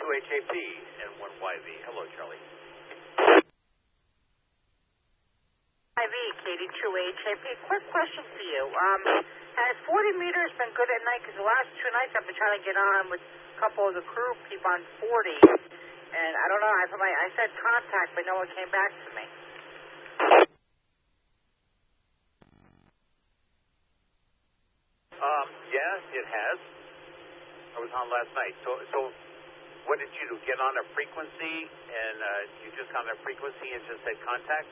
KD2HAP and 1YV. Hello, Charlie. YV, KD2HAP. Quick question for you. Has 40 meters been good at night? Because the last 2 nights I've been trying to get on with a couple of the crew people on 40, and I don't know. I said contact, but no one came back to me. Yeah, it has. I was on last night. So what did you do? Get on a frequency, and you just got on a frequency and just said contact?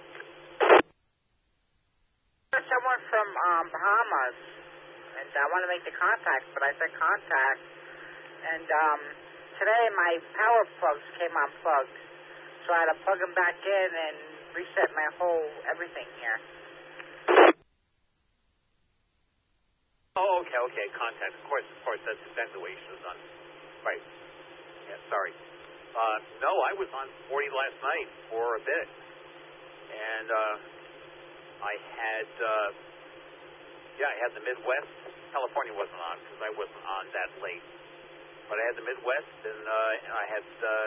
Someone from Bahamas, and I want to make the contact, but I said contact, and today my power plugs came unplugged, so I had to plug them back in and reset my whole everything here. Oh, okay, contact. Of course, that's exactly what you should have done. Right. Yeah, sorry. No, I was on 40 last night for a bit, and I had the Midwest. California wasn't on because I wasn't on that late, but I had the Midwest, and I had,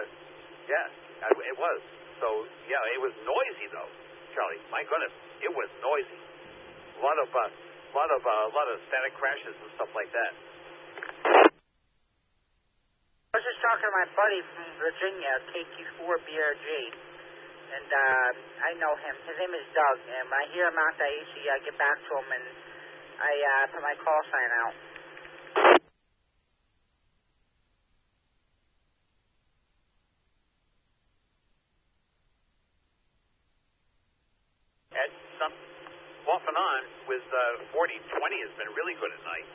it was. So, yeah, it was noisy, though, Charlie. My goodness, it was noisy. A lot of static crashes and stuff like that. I was just talking to my buddy from Virginia, KT4BRG, and I know him. His name is Doug, and when I hear him out there, I usually get back to him, and I put my call sign out. Off and on with 40-20 has been really good at night.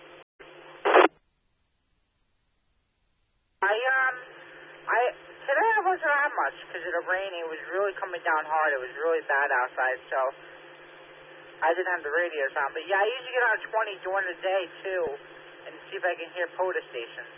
Today I wasn't on much because of the rain. It was really coming down hard. It was really bad outside, so I didn't have the radios on. But yeah, I usually get on 20 during the day too, and see if I can hear POTA stations.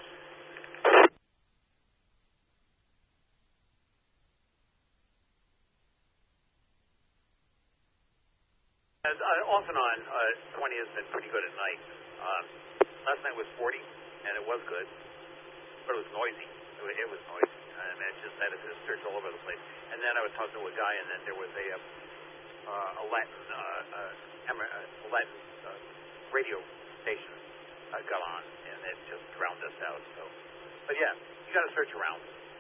Off and on, 20 has been pretty good at night. Last night was 40, and it was good, but it was noisy. It was noisy. I mean, it just had a search all over the place. And then I was talking to a guy, and then there was a Latin radio station got on, and it just drowned us out. So, but yeah, you got to search around.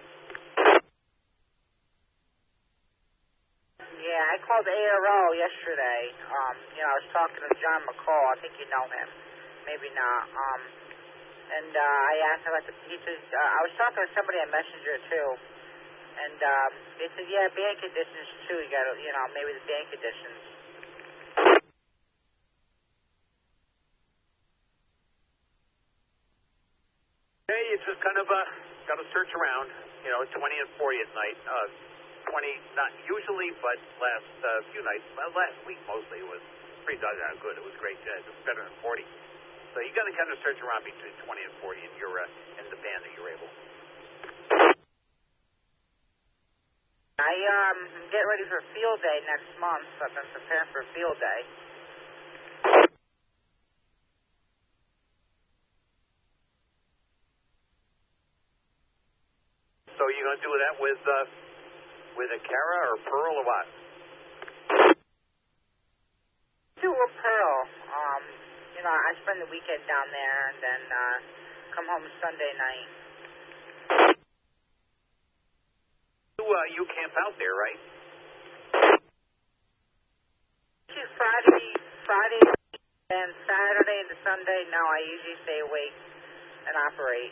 Yeah, I called ARL yesterday. I was talking to John McCall. I think you know him. Maybe not. And I asked him about I was talking to somebody on Messenger too. And they said, yeah, band conditions too. You got to, maybe the band conditions. Hey, you just kind of got to search around. 20 and 40 at night. 20, not usually, but last few nights, last week mostly, it was pretty doggone good. It was great. It was better than 40. So you got to kind of search around between 20 and 40 in your in the band that you're able. I'm getting ready for field day next month. So I've been preparing for field day. So you're going to do that with a Cara or Pearl or what? Do a Pearl. I spend the weekend down there and then come home Sunday night. You camp out there, right? Friday and Saturday into Sunday. No, I usually stay awake and operate.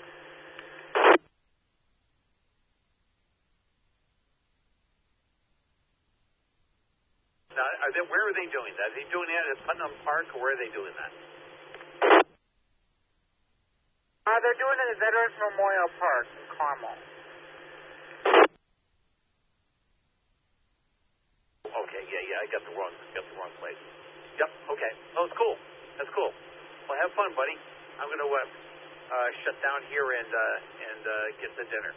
Now, where are they doing that? Are they doing that at Putnam Park, or where are they doing that? They're doing it at Veterans Memorial Park in Carmel. Okay, yeah, I got the wrong place. Yep, okay. Oh, it's cool. That's cool. Well, have fun, buddy. I'm going to shut down here and get the dinner.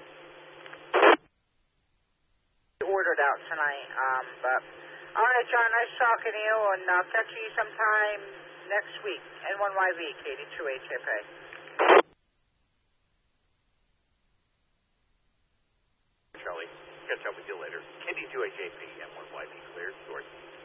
Ordered out tonight, but all right, John. Nice talking to you, and I'll catch you sometime next week. N1YV, KD2HAP. catch up with you later. Kenny Joy JP, M1YB cleared, short.